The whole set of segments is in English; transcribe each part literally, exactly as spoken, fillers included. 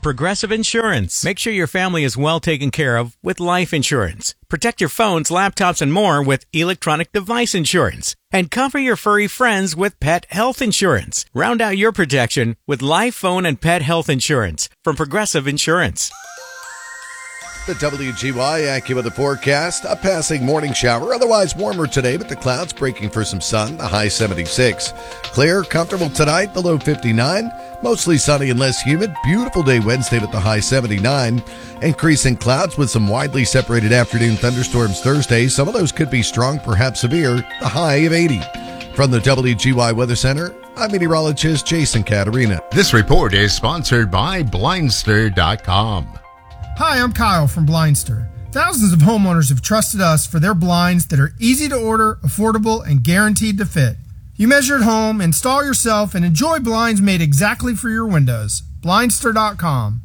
Progressive Insurance. Make sure your family is well taken care of with life insurance. Protect your phones, laptops, and more with electronic device insurance. And cover your furry friends with pet health insurance. Round out your protection with life, phone, and pet health insurance from Progressive Insurance. The W G Y AccuWeather forecast, a passing morning shower, otherwise warmer today, but the clouds breaking for some sun, the high seventy-six. Clear, comfortable tonight, the low fifty-nine. Mostly sunny and less humid. Beautiful day Wednesday with the high seventy-nine. Increasing clouds with some widely separated afternoon thunderstorms Thursday. Some of those could be strong, perhaps severe, the high of eighty. From the W G Y Weather Center, I'm meteorologist Jason Caterina. This report is sponsored by Blindster dot com. Hi, I'm Kyle from Blindster. Thousands of homeowners have trusted us for their blinds that are easy to order, affordable, and guaranteed to fit. You measure at home, install yourself, and enjoy blinds made exactly for your windows. Blindster dot com.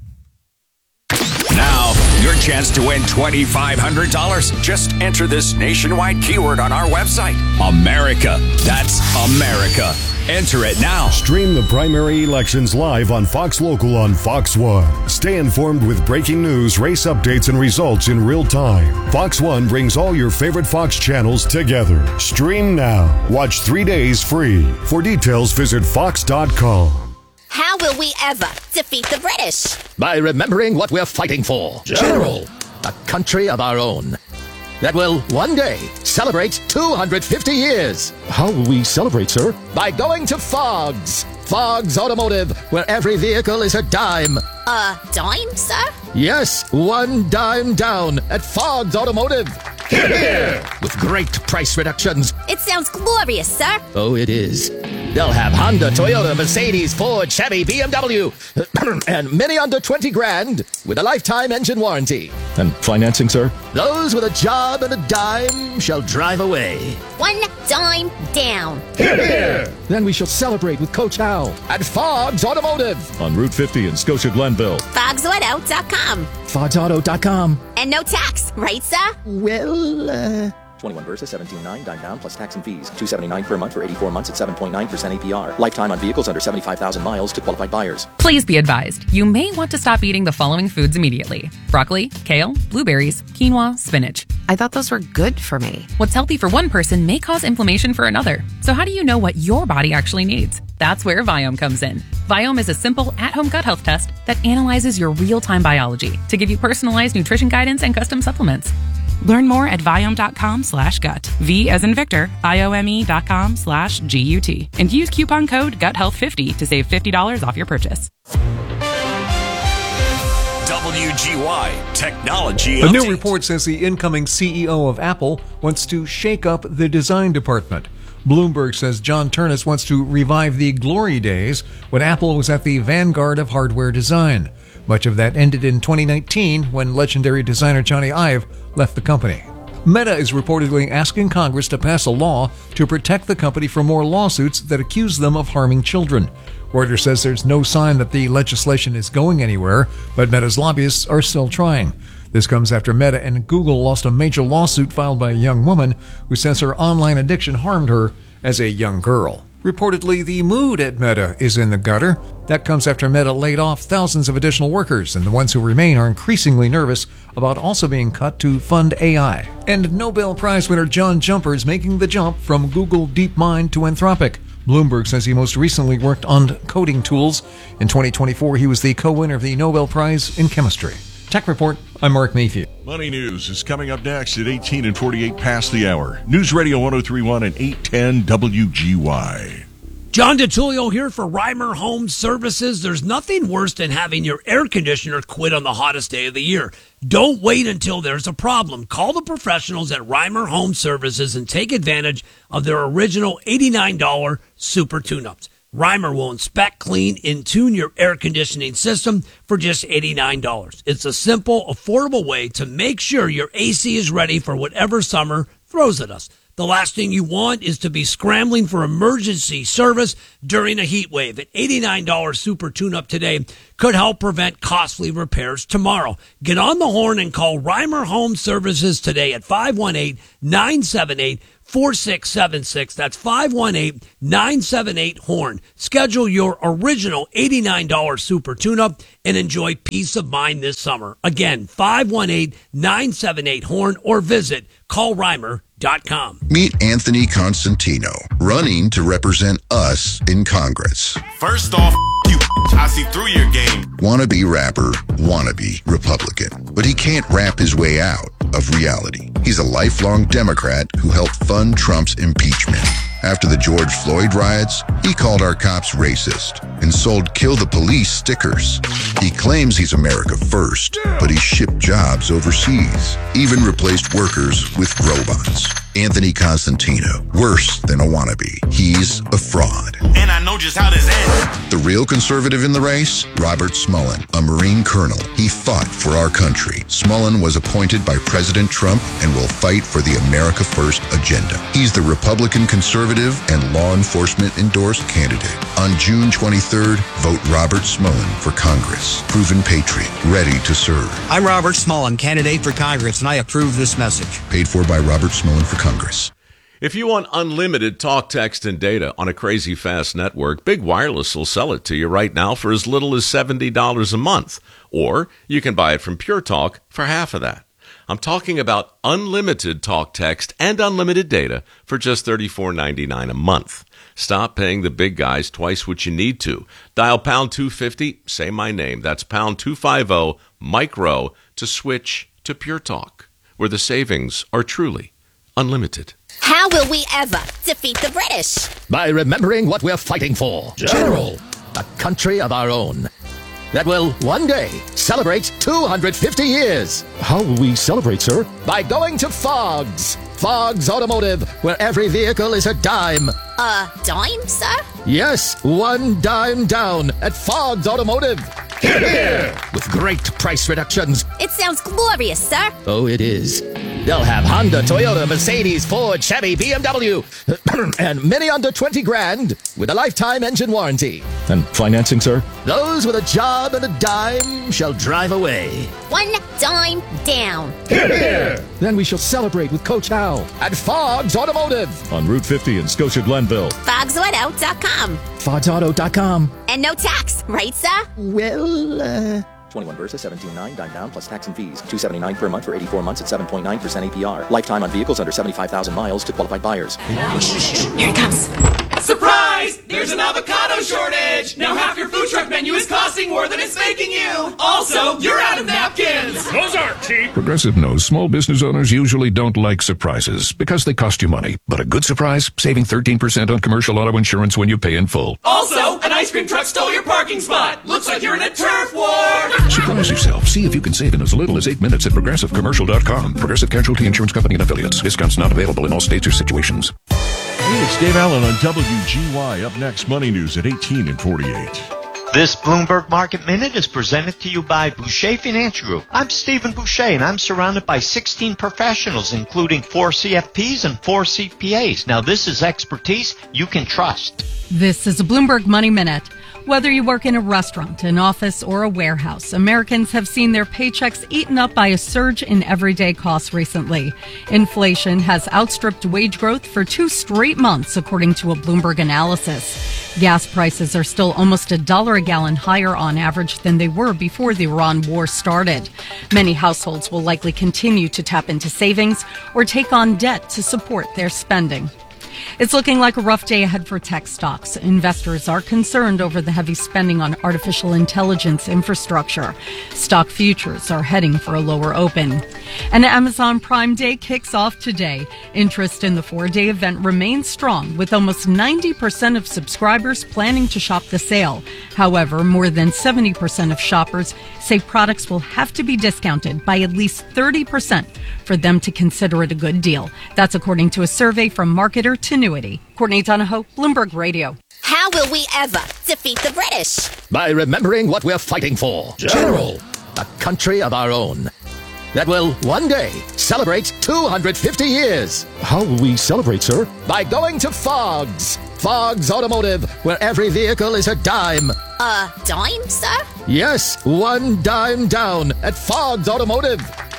Now, your chance to win twenty-five hundred dollars. Just enter this nationwide keyword on our website. America. That's America. Enter it now. Stream the primary elections live on Fox Local on Fox One. Stay informed with breaking news, race updates, and results in real time. Fox One brings all your favorite Fox channels together. Stream now. Watch three days free. For details, visit fox dot com. How will we ever defeat the British? By remembering what we're fighting for. General. A country of our own. That will one day celebrate two hundred fifty years. How will we celebrate, sir? By going to Fogg's. Fogg's Automotive, where every vehicle is a dime. A dime, sir? Yes, one dime down at Fogg's Automotive. Hear, hear. With great price reductions. It sounds glorious, sir. Oh, it is. They'll have Honda, Toyota, Mercedes, Ford, Chevy, B M W, and many under twenty grand with a lifetime engine warranty. And financing, sir? Those with a job and a dime shall drive away. One dime down. Hear, hear. Then we shall celebrate with Coach Hal at Fogg's Automotive on Route fifty in Scotia Glenville. Fogs Auto dot com. Fogs Auto dot com. And no tax, right, sir? Well, uh... twenty-one versus seventeen nine, dime down plus tax and fees. two seventy-nine per month for eighty-four months at seven point nine percent A P R. Lifetime on vehicles under seventy-five thousand miles to qualified buyers. Please be advised, you may want to stop eating the following foods immediately. Broccoli, kale, blueberries, quinoa, spinach. I thought those were good for me. What's healthy for one person may cause inflammation for another. So how do you know what your body actually needs? That's where Viome comes in. Viome is a simple, at-home gut health test that analyzes your real-time biology to give you personalized nutrition guidance and custom supplements. Learn more at Viome dot com slash gut. V as in Victor, I O M E dot com slash G U T. And use coupon code gut health fifty to save fifty dollars off your purchase. W G Y Technology A Update. new report says the incoming C E O of Apple wants to shake up the design department. Bloomberg says John Ternus wants to revive the glory days when Apple was at the vanguard of hardware design. Much of that ended in twenty nineteen when legendary designer Johnny Ive left the company. Meta is reportedly asking Congress to pass a law to protect the company from more lawsuits that accuse them of harming children. Reuters says there's no sign that the legislation is going anywhere, but Meta's lobbyists are still trying. This comes after Meta and Google lost a major lawsuit filed by a young woman who says her online addiction harmed her as a young girl. Reportedly, the mood at Meta is in the gutter. That comes after Meta laid off thousands of additional workers, and the ones who remain are increasingly nervous about also being cut to fund A I. And Nobel Prize winner John Jumper is making the jump from Google DeepMind to Anthropic. Bloomberg says he most recently worked on coding tools. In twenty twenty-four, he was the co-winner of the Nobel Prize in Chemistry. Tech Report, I'm Mark Mayfield. Money News is coming up next at eighteen and forty-eight past the hour. News Radio one oh three point one and eight ten W G Y. John DiTullio here for Reimer Home Services. There's nothing worse than having your air conditioner quit on the hottest day of the year. Don't wait until there's a problem. Call the professionals at Reimer Home Services and take advantage of their original eighty-nine dollars super tune-ups. Reimer will inspect, clean, and tune your air conditioning system for just eighty-nine dollars. It's a simple, affordable way to make sure your A C is ready for whatever summer throws at us. The last thing you want is to be scrambling for emergency service during a heat wave. An eighty-nine dollars super tune-up today could help prevent costly repairs tomorrow. Get on the horn and call Reimer Home Services today at five one eight, nine seven eight, four six seven six. That's five one eight, nine seven eight, HORN. Schedule your original eighty-nine dollars Super Tune-Up and enjoy peace of mind this summer. Again, five one eight, nine seven eight, HORN or visit call reimer dot com. Meet Anthony Constantino, running to represent us in Congress. First off, you, I see through your game. Wannabe rapper, wannabe Republican. But he can't rap his way out of reality. He's a lifelong Democrat who helped fund Trump's impeachment. After the George Floyd riots, he called our cops racist and sold Kill the Police stickers. He claims he's America first, but he shipped jobs overseas, even replaced workers with robots. Anthony Constantino, worse than a wannabe. He's a fraud. And I know just how this ends. The real conservative in the race? Robert Smullen, a Marine colonel. He fought for our country. Smullen was appointed by President Trump and will fight for the America First agenda. He's the Republican conservative and law enforcement endorsed candidate. On June twenty-third, vote Robert Smullen for Congress. Proven patriot, ready to serve. I'm Robert Smullen, candidate for Congress, and I approve this message. Paid for by Robert Smullen for Congress. If you want unlimited talk, text, and data on a crazy fast network, Big Wireless will sell it to you right now for as little as seventy dollars a month. Or you can buy it from Pure Talk for half of that. I'm talking about unlimited talk, text, and unlimited data for just thirty-four ninety-nine a month. Stop paying the big guys twice what you need to. Dial pound two fifty, say my name. That's pound two fifty, micro, to switch to Pure Talk, where the savings are truly unlimited. How will we ever defeat the British? By remembering what we're fighting for. General. A country of our own that will one day celebrate two hundred fifty years. How will we celebrate, sir? By going to Fogg's. Fogg's Automotive, where every vehicle is a dime. A dime, sir? Yes, one dime down at Fogg's Automotive. Hear, hear. With great price reductions. It sounds glorious, sir. Oh, it is. They'll have Honda, Toyota, Mercedes, Ford, Chevy, B M W, and many under twenty grand with a lifetime engine warranty. And financing, sir? Those with a job and a dime shall drive away. One dime down. Hear, hear. Then we shall celebrate with Coach Hal at Fogg's Automotive on Route fifty in Scotia Glenville. Fogs Auto dot com. Fogs Auto dot com. And no tax, right, sir? Well, uh... twenty-one Versa, seventeen nine, dime down plus tax and fees. two seventy-nine per month for eighty-four months at seven point nine percent A P R. Lifetime on vehicles under seventy-five thousand miles to qualified buyers. Here it comes. Surprise! There's an avocado shortage! Now half your food truck menu is costing more than it's making you! Also, you're out of napkins! Those aren't cheap! Progressive knows small business owners usually don't like surprises because they cost you money. But a good surprise? Saving thirteen percent on commercial auto insurance when you pay in full. Also, an ice cream truck stole your parking spot! Looks like you're in a turf war! Surprise yourself. See if you can save in as little as eight minutes at progressive commercial dot com. Progressive Casualty Insurance Company and Affiliates. Discounts not available in all states or situations. Hey, it's Dave Allen on W G Y. Up next, Money News at eighteen and forty-eight. This Bloomberg Market Minute is presented to you by Boucher Financial Group. I'm Stephen Boucher, and I'm surrounded by sixteen professionals, including four C F Ps and four C P As. Now, this is expertise you can trust. This is a Bloomberg Money Minute. Whether you work in a restaurant, an office, or a warehouse, Americans have seen their paychecks eaten up by a surge in everyday costs recently. Inflation has outstripped wage growth for two straight months, according to a Bloomberg analysis. Gas prices are still almost a dollar a gallon higher on average than they were before the Iran war started. Many households will likely continue to tap into savings or take on debt to support their spending. It's looking like a rough day ahead for tech stocks. Investors are concerned over the heavy spending on artificial intelligence infrastructure. Stock futures are heading for a lower open. And Amazon Prime Day kicks off today. Interest in the four-day event remains strong, with almost ninety percent of subscribers planning to shop the sale. However, more than seventy percent of shoppers say products will have to be discounted by at least thirty percent for them to consider it a good deal. That's according to a survey from marketer Tenuity. Courtney Donahoe, Bloomberg Radio. How will we ever defeat the British? By remembering what we're fighting for. General. A country of our own that will one day celebrate two hundred fifty years. How will we celebrate, sir? By going to Fogg's. Fogg's Automotive, where every vehicle is a dime. A dime, sir? Yes, one dime down at Fogg's Automotive.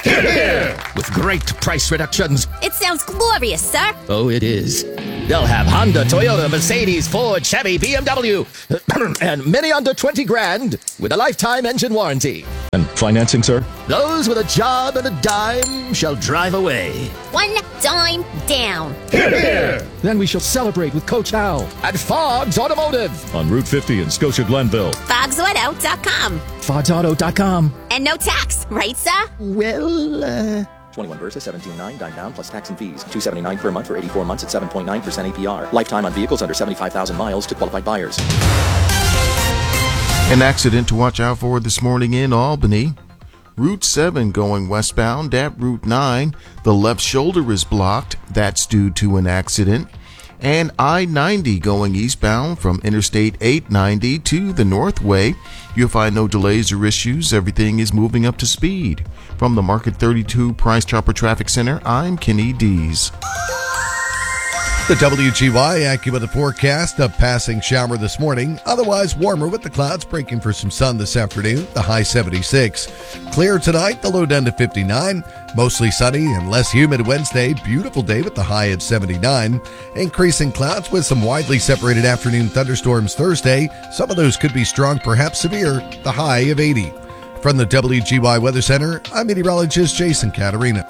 With great price reductions. It sounds glorious, sir. Oh, it is. They'll have Honda, Toyota, Mercedes, Ford, Chevy, B M W, and many under twenty grand with a lifetime engine warranty. And financing, sir? Those with a job and a dime shall drive away. One dime down. Then we shall celebrate with Coach Al. At Fogg's Automotive. On Route fifty in Scotia Glenville. Fogs Auto dot com. Fogs Auto dot com. And no tax, right, sir? Well, uh... twenty-one versus seventeen nine, dime down plus tax and fees. two seventy-nine per month for eighty-four months at seven point nine percent A P R. Lifetime on vehicles under seventy-five thousand miles to qualified buyers. An accident to watch out for this morning in Albany. Route seven going westbound at Route nine. The left shoulder is blocked. That's due to an accident. And I ninety going eastbound from Interstate eight ninety to the Northway. You'll find no delays or issues. Everything is moving up to speed. From the Market thirty-two Price Chopper Traffic Center, I'm Kenny Dees. The W G Y AccuWeather forecast, a passing shower this morning, otherwise warmer with the clouds breaking for some sun this afternoon, the high seventy-six. Clear tonight, the low down to fifty-nine. Mostly sunny and less humid Wednesday, beautiful day with the high at seventy-nine. Increasing clouds with some widely separated afternoon thunderstorms Thursday. Some of those could be strong, perhaps severe, the high of eighty. From the W G Y Weather Center, I'm meteorologist Jason Caterina.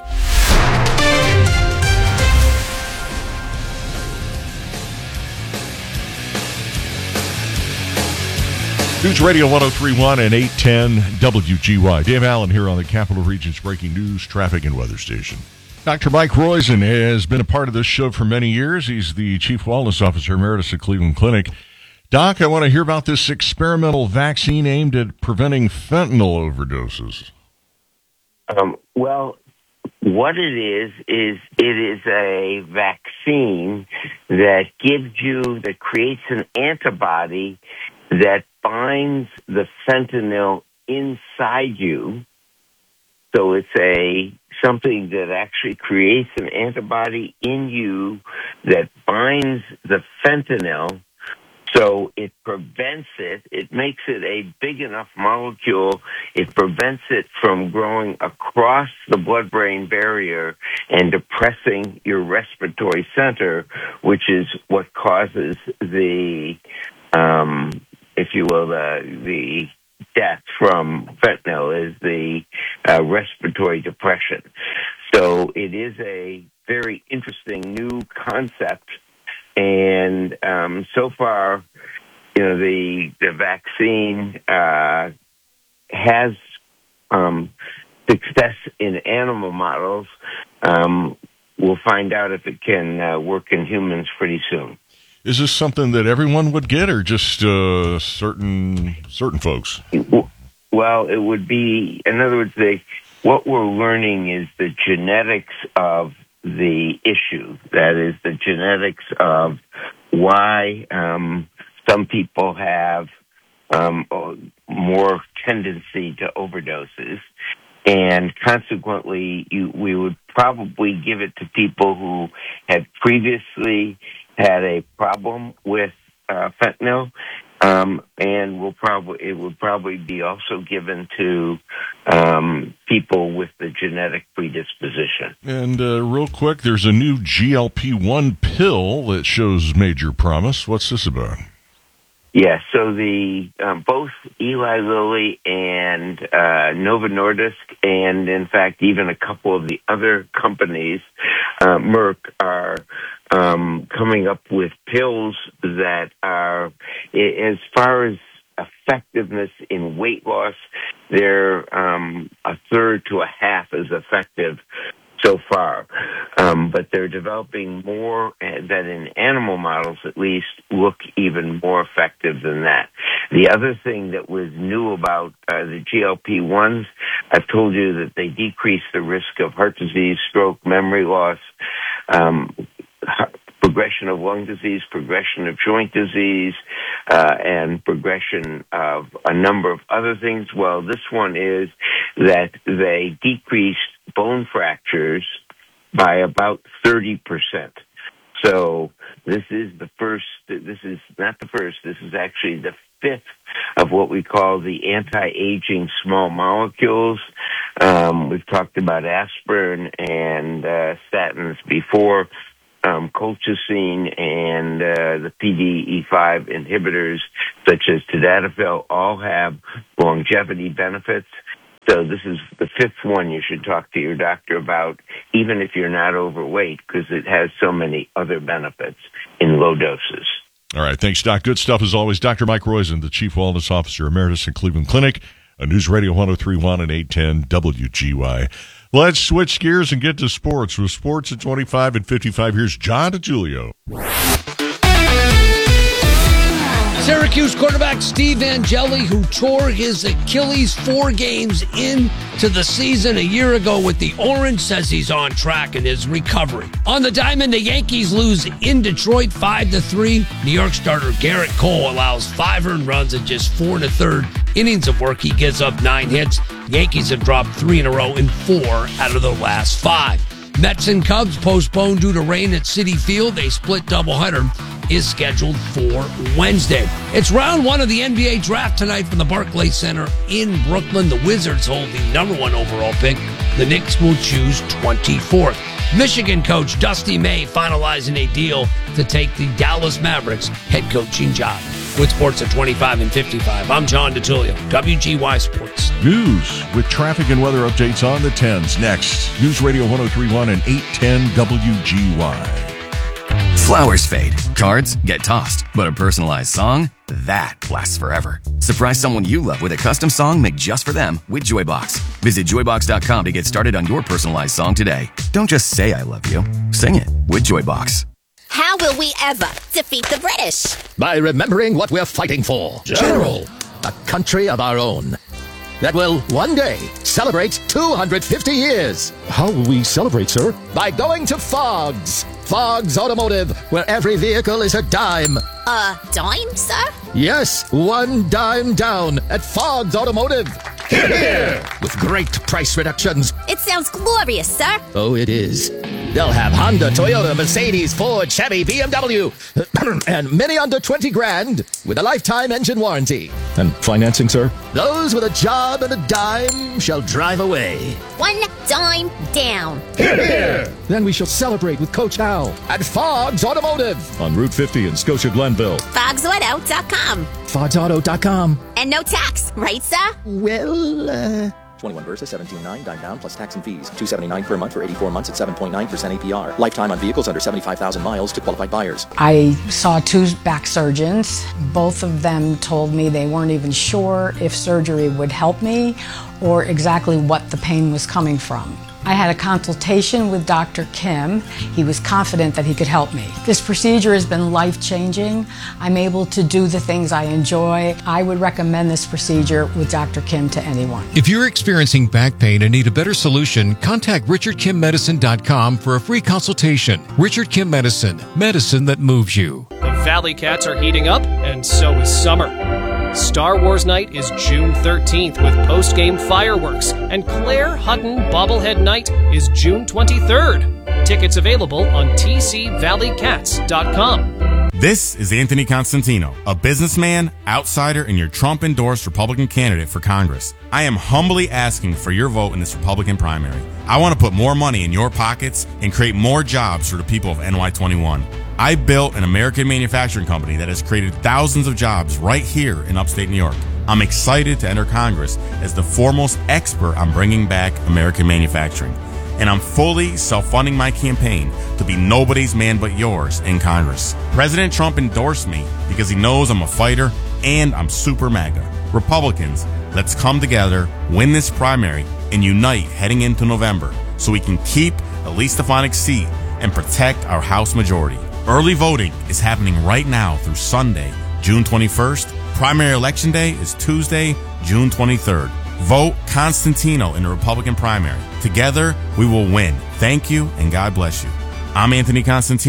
News Radio one oh three point one and eight ten W G Y. Dave Allen here on the Capital Region's breaking news, traffic, and weather station. Doctor Mike Roizen has been a part of this show for many years. He's the Chief Wellness Officer Emeritus at Cleveland Clinic. Doc, I want to hear about this experimental vaccine aimed at preventing fentanyl overdoses. Um, well, what it is, is it is a vaccine that gives you, that creates an antibody that binds the fentanyl inside you. So it's a something that actually creates an antibody in you that binds the fentanyl. So it prevents it. It makes it a big enough molecule. It prevents it from growing across the blood-brain barrier and depressing your respiratory center, which is what causes the um if you will, the, the death from fentanyl is the uh, respiratory depression. So it is a very interesting new concept. And um, so far, you know, the, the vaccine uh, has um, success in animal models. Um, we'll find out if it can uh, work in humans pretty soon. Is this something that everyone would get, or just uh, certain certain folks? Well, it would be, in other words, they, what we're learning is the genetics of the issue. That is, the genetics of why um, some people have um, more tendency to overdoses. And consequently, you, we would probably give it to people who had previously had a problem with uh, fentanyl, um, and will probably it would probably be also given to um, people with the genetic predisposition. And uh, real quick, there's a new G L P one pill that shows major promise. What's this about? Yeah, so the um, both Eli Lilly and uh, Novo Nordisk, and in fact even a couple of the other companies, uh, Merck, are um, coming up with pills that are, as far as effectiveness in weight loss, they're um, a third to a half as effective so far. Um, but they're developing more that in animal models at least look even more effective than that. The other thing that was new about uh, the G L P ones, I've told you that they decrease the risk of heart disease, stroke, memory loss, um, progression of lung disease, progression of joint disease, uh, and progression of a number of other things. Well, this one is that they decreased bone fractures by about thirty percent. So this is the first, this is not the first, this is actually the fifth of what we call the anti-aging small molecules. Um, we've talked about aspirin and uh, statins before. Um, colchicine and uh, the P D E five inhibitors, such as tadalafil, all have longevity benefits. So this is the fifth one you should talk to your doctor about, even if you're not overweight, because it has so many other benefits in low doses. All right. Thanks, Doc. Good stuff as always. Doctor Mike Roizen, the Chief Wellness Officer Emeritus at Cleveland Clinic, on News Radio one oh three point one and eight ten W G Y. Let's switch gears and get to sports. With sports at twenty-five and fifty-five, here's John DiGiulio. Syracuse quarterback Steve Angeli, who tore his Achilles four games into the season a year ago with the Orange, says he's on track in his recovery. On the diamond, the Yankees lose in Detroit five to three. New York starter Garrett Cole allows five earned runs in just four and a third innings of work. He gives up nine hits. Yankees have dropped three in a row in four out of the last five. Mets and Cubs postponed due to rain at Citi Field. A split doubleheader is scheduled for Wednesday. It's round one of the N B A draft tonight from the Barclays Center in Brooklyn. The Wizards hold the number one overall pick. The Knicks will choose twenty-fourth. Michigan coach Dusty May finalizing a deal to take the Dallas Mavericks head coaching job. With sports at twenty-five and fifty-five, I'm John DiTullio, W G Y Sports. News with traffic and weather updates on the tens. Next, News Radio one oh three point one and eight ten W G Y. Flowers fade, cards get tossed, but a personalized song, that lasts forever. Surprise someone you love with a custom song made just for them with Joybox. Visit joybox dot com to get started on your personalized song today. Don't just say I love you, sing it with Joybox. How will we ever defeat the British? By remembering what we're fighting for. General. A country of our own that will one day celebrate two hundred fifty years. How will we celebrate, sir? By going to Fogg's. Fogg's Automotive, where every vehicle is a dime. A dime, sir? Yes, one dime down at Fogg's Automotive. Hear, hear. With great price reductions. It sounds glorious, sir. Oh, it is. They'll have Honda, Toyota, Mercedes, Ford, Chevy, B M W, and many under twenty grand with a lifetime engine warranty. And financing, sir? Those with a job and a dime shall drive away. One dime down. Hear, hear. Then we shall celebrate with Coach Hal at Fogg's Automotive on Route fifty in Scotia Glenville. Fogs Auto dot com. Fogs Auto dot com. And no tax, right, sir? Well, uh... twenty-one Versa, seventeen nine, dime down, plus tax and fees. two seventy-nine per month for eighty-four months at seven point nine percent A P R. Lifetime on vehicles under seventy-five thousand miles to qualified buyers. I saw two back surgeons. Both of them told me they weren't even sure if surgery would help me or exactly what the pain was coming from. I had a consultation with Doctor Kim. He was confident that he could help me. This procedure has been life-changing. I'm able to do the things I enjoy. I would recommend this procedure with Doctor Kim to anyone. If you're experiencing back pain and need a better solution, contact richard kim medicine dot com for a free consultation. Richard Kim Medicine, medicine that moves you. The Valley Cats are heating up, and so is summer. Star Wars Night is June thirteenth with post-game fireworks, and Claire Hutton Bobblehead Night is June twenty-third. Tickets available on t c valley cats dot com. This is Anthony Constantino, a businessman, outsider, and your Trump-endorsed Republican candidate for Congress. I am humbly asking for your vote in this Republican primary. I want to put more money in your pockets and create more jobs for the people of N Y twenty-one. I built an American manufacturing company that has created thousands of jobs right here in upstate New York. I'm excited to enter Congress as the foremost expert on bringing back American manufacturing. And I'm fully self-funding my campaign to be nobody's man but yours in Congress. President Trump endorsed me because he knows I'm a fighter and I'm super MAGA. Republicans, let's come together, win this primary, and unite heading into November so we can keep Elise Stefanik's seat and protect our House majority. Early voting is happening right now through Sunday, June twenty-first. Primary election day is Tuesday, June twenty-third. Vote Constantino in the Republican primary. Together, we will win. Thank you, and God bless you. I'm Anthony Constantino,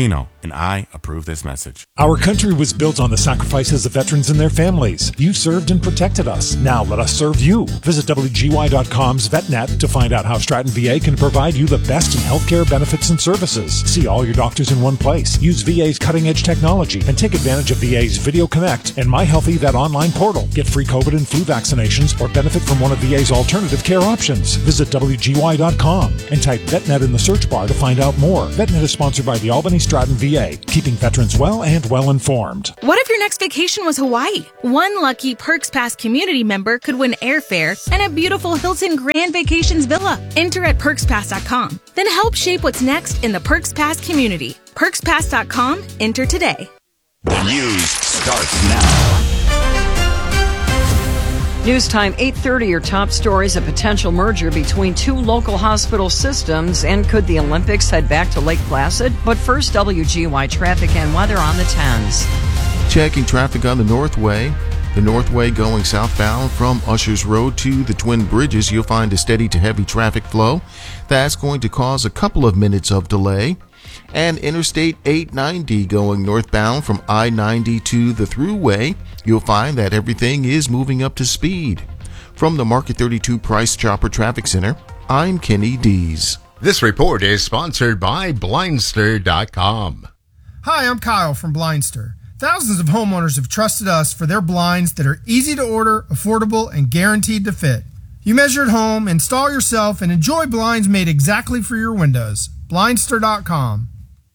and I approve this message. Our country was built on the sacrifices of veterans and their families. You served and protected us. Now let us serve you. Visit W G Y dot com's VetNet to find out how Stratton V A can provide you the best in healthcare benefits and services. See all your doctors in one place. Use V A's cutting-edge technology and take advantage of V A's Video Connect and My Healthy Vet online portal. Get free COVID and flu vaccinations or benefit from one of V A's alternative care options. Visit W G Y dot com and type VetNet in the search bar to find out more. VetNet is sponsored by the Albany Stratton V A, keeping veterans well and well informed. What if your next vacation was Hawaii? One lucky Perks Pass community member could win airfare and a beautiful Hilton Grand Vacations villa. Enter at perks pass dot com. Then help shape what's next in the Perks Pass community. perks pass dot com. Enter today. The news starts now. News time, eight thirty, your top stories, a potential merger between two local hospital systems, and could the Olympics head back to Lake Placid? But first, W G Y traffic and weather on the tens. Checking traffic on the Northway. The Northway going southbound from Ushers Road to the Twin Bridges, you'll find a steady to heavy traffic flow. That's going to cause a couple of minutes of delay. And Interstate eight ninety going northbound from I ninety to the Thruway, you'll find that everything is moving up to speed. From the Market thirty-two Price Chopper Traffic Center, I'm Kenny Dees. This report is sponsored by Blindster dot com. Hi, I'm Kyle from Blindster. Thousands of homeowners have trusted us for their blinds that are easy to order, affordable, and guaranteed to fit. You measure at home, install yourself, and enjoy blinds made exactly for your windows. Blindster dot com.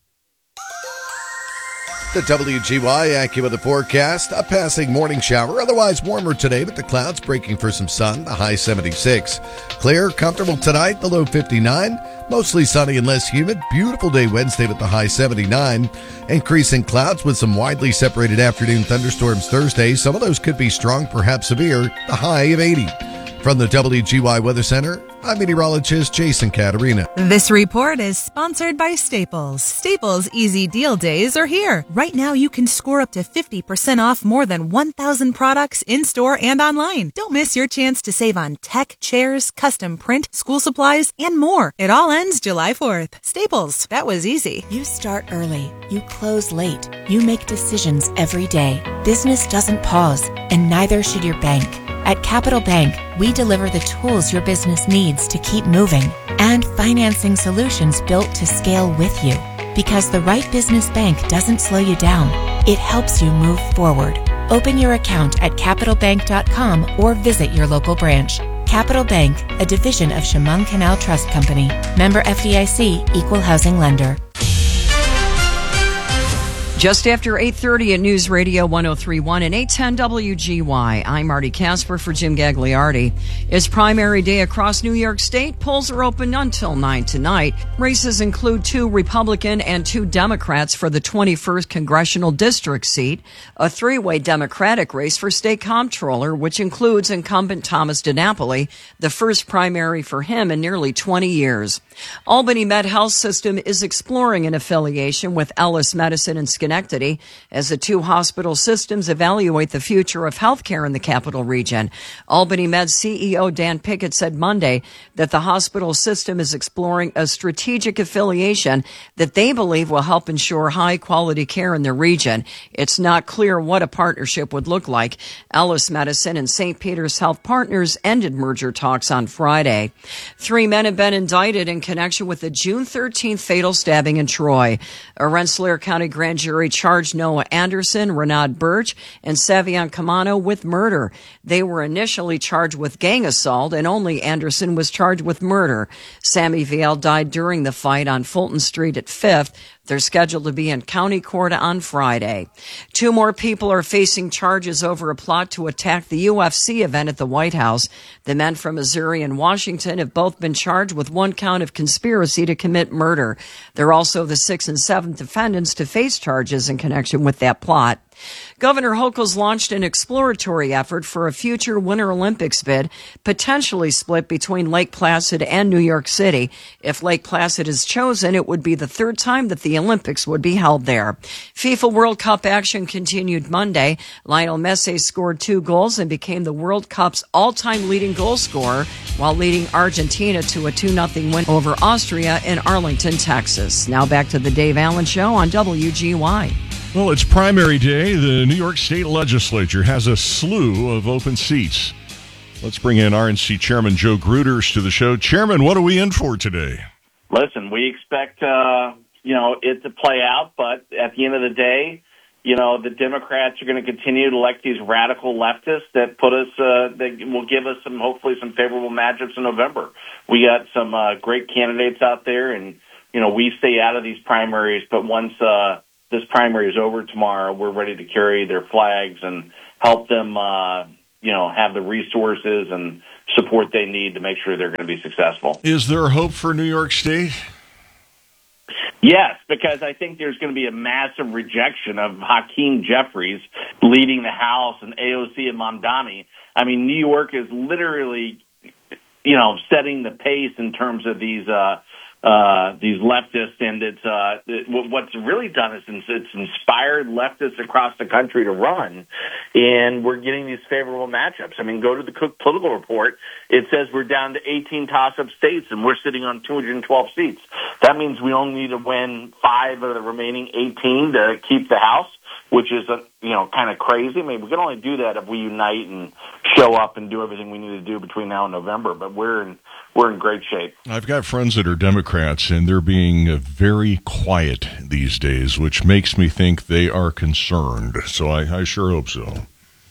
The W G Y AccuWeather forecast, a passing morning shower, otherwise warmer today, but the clouds breaking for some sun, the high seventy-six. Clear, comfortable tonight, the low fifty-nine. Mostly sunny and less humid. Beautiful day Wednesday with the high seventy-nine. Increasing clouds with some widely separated afternoon thunderstorms Thursday. Some of those could be strong, perhaps severe, the high of eighty. From the W G Y Weather Center, I'm meteorologist Jason Caterina. This report is sponsored by Staples. Staples Easy Deal Days are here. Right now you can score up to fifty percent off more than one thousand products in-store and online. Don't miss your chance to save on tech, chairs, custom print, school supplies, and more. It all ends July fourth. Staples, that was easy. You start early. You close late. You make decisions every day. Business doesn't pause, and neither should your bank. At Capital Bank, we deliver the tools your business needs to keep moving and financing solutions built to scale with you. Because the right business bank doesn't slow you down. It helps you move forward. Open your account at capital bank dot com or visit your local branch. Capital Bank, a division of Chemung Canal Trust Company. Member F D I C, Equal Housing Lender. Just after eight thirty at News Radio one oh three point one and eight ten W G Y. I'm Marty Casper for Jim Gagliardi. It's primary day across New York State. Polls are open until nine tonight. Races include two Republican and two Democrats for the twenty-first Congressional District seat, a three-way Democratic race for state comptroller, which includes incumbent Thomas DiNapoli, the first primary for him in nearly twenty years. Albany Med Health System is exploring an affiliation with Ellis Medicine and Schenectady as the two hospital systems evaluate the future of healthcare in the capital region. Albany Med C E O Dan Pickett said Monday that the hospital system is exploring a strategic affiliation that they believe will help ensure high-quality care in the region. It's not clear what a partnership would look like. Ellis Medicine and Saint Peter's Health Partners ended merger talks on Friday. Three men have been indicted in connection with the June thirteenth fatal stabbing in Troy. A Rensselaer County grand jury charged Noah Anderson, Renaud Birch, and Savion Camano with murder. They were initially charged with gang assault, and only Anderson was charged with murder. Sammy Viel died during the fight on Fulton Street at Fifth. They're scheduled to be in county court on Friday. Two more people are facing charges over a plot to attack the U F C event at the White House. The men from Missouri and Washington have both been charged with one count of conspiracy to commit murder. They're also the sixth and seventh defendants to face charges in connection with that plot. Governor Hochul's launched an exploratory effort for a future Winter Olympics bid, potentially split between Lake Placid and New York City. If Lake Placid is chosen, it would be the third time that the Olympics would be held there. FIFA World Cup action continued Monday. Lionel Messi scored two goals and became the World Cup's all-time leading goal scorer while leading Argentina to a two nothing win over Austria in Arlington, Texas. Now back to the Dave Allen Show on W G Y. Well, it's primary day. The New York State Legislature has a slew of open seats. Let's bring in R N C Chairman Joe Gruters to the show. Chairman, what are we in for today? Listen, we expect, uh, you know, it to play out, but at the end of the day, you know, the Democrats are going to continue to elect these radical leftists that put us, uh, that will give us some, hopefully some favorable matchups in November. We got some uh, great candidates out there, and, you know, we stay out of these primaries, but once uh, this primary is over tomorrow, we're ready to carry their flags and help them, uh, you know, have the resources and support they need to make sure they're going to be successful. Is there hope for New York State? Yes, because I think there's going to be a massive rejection of Hakeem Jeffries leading the House and A O C and Mamdani. I mean, New York is literally, you know, setting the pace in terms of these uh, uh, these leftists, and it's uh, it, what's really done is it's inspired leftists across the country to run, and we're getting these favorable matchups. I mean, go to the Cook Political Report. It says we're down to eighteen toss-up states, and we're sitting on two hundred twelve seats. That means we only need to win five of the remaining eighteen to keep the House, which is, a, you know, kind of crazy. I mean, we can only do that if we unite and show up and do everything we need to do between now and November, but we're in we're in great shape. I've got friends that are Democrats, and they're being very quiet these days, which makes me think they are concerned. So I, I sure hope so.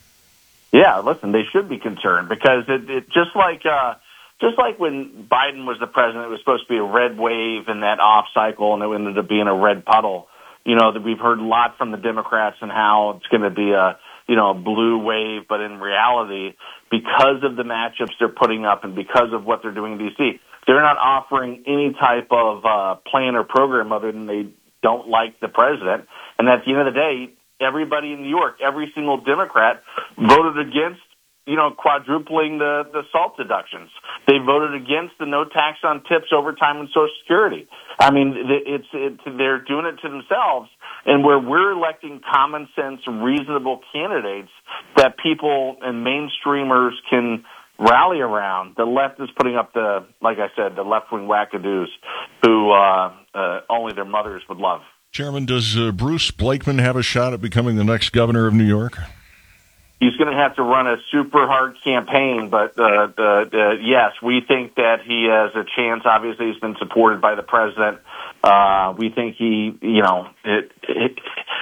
Yeah, listen, they should be concerned because it, it just like uh, just like when Biden was the president, it was supposed to be a red wave in that off cycle, and it ended up being a red puddle. You know, that we've heard a lot from the Democrats and how it's going to be a, you know, a blue wave, but in reality, because of the matchups they're putting up and because of what they're doing in D C, they're not offering any type of uh, plan or program other than they don't like the president. And at the end of the day, everybody in New York, every single Democrat voted against, you know, quadrupling the, the SALT deductions. They voted against the no tax on tips, overtime, and Social Security. I mean, it's, it's they're doing it to themselves. And where we're electing common sense, reasonable candidates that people and mainstreamers can rally around, the left is putting up the, like I said, the left-wing wackadoos who uh, uh, only their mothers would love. Chairman, does uh, Bruce Blakeman have a shot at becoming the next governor of New York? He's going to have to run a super hard campaign, but uh, uh, uh, yes, we think that he has a chance. Obviously, he's been supported by the president. Uh, we think he, you know, it, it,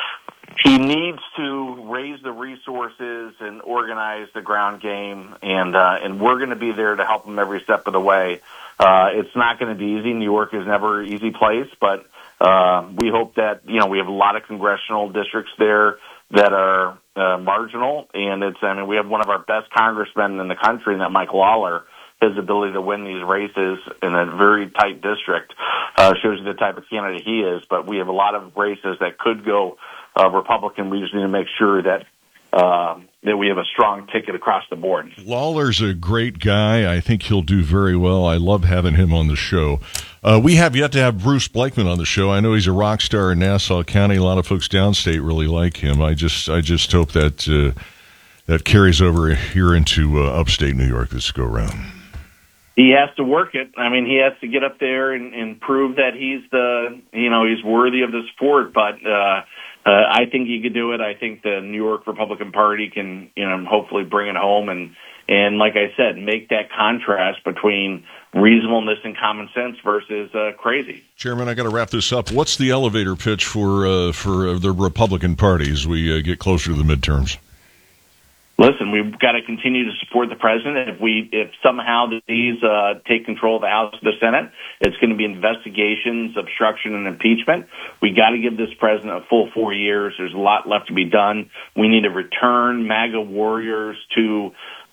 he needs to raise the resources and organize the ground game, and uh, and we're going to be there to help him every step of the way. Uh, it's not going to be easy. New York is never an easy place, but uh, we hope that, you know, we have a lot of congressional districts there that are uh, marginal, and it's, I mean, we have one of our best congressmen in the country, and that Mike Lawler, his ability to win these races in a very tight district uh, shows you the type of candidate he is, but we have a lot of races that could go uh, Republican. We just need to make sure that uh, that we have a strong ticket across the board. Lawler's a great guy. I think he'll do very well. I love having him on the show. Uh, we have yet to have Bruce Blakeman on the show. I know he's a rock star in Nassau County. A lot of folks downstate really like him. I just, I just hope that uh, that carries over here into uh, upstate New York this go round. He has to work it. I mean, he has to get up there and, and prove that he's the, you know, he's worthy of the support. But uh, uh, I think he could do it. I think the New York Republican Party can, you know, hopefully bring it home and, and like I said, make that contrast between reasonableness and common sense versus uh, crazy. Chairman, I got to wrap this up. What's the elevator pitch for uh, for uh, the Republican Party as we uh, get closer to the midterms? Listen, we've got to continue to support the president. If we, if somehow these uh, take control of the House and the Senate, it's going to be investigations, obstruction, and impeachment. We got to give this president a full four years. There's a lot left to be done. We need to return MAGA warriors to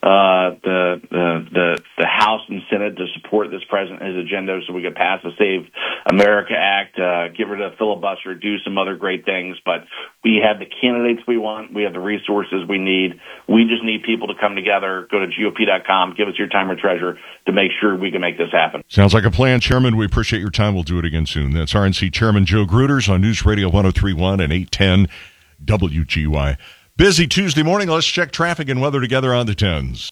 uh, the, the the the House and Senate to support this president and his agenda, so we could pass the Save America Act, uh, get rid of the filibuster, do some other great things. But we have the candidates we want, we have the resources we need. We just need people to come together. Go to G O P dot com, give us your time or treasure to make sure we can make this happen. Sounds like a plan, Chairman. We appreciate your time. We'll do it again soon. That's R N C Chairman Joe Gruters on News Radio one oh three point one and eight ten W G Y. Busy Tuesday morning. Let's check traffic and weather together on the tens.